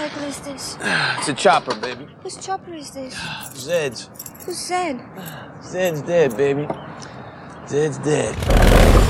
motorcycle is this? It's a chopper, baby. Whose chopper is this? Zed's. Who's Zed? Zed's dead, baby. Zed's dead.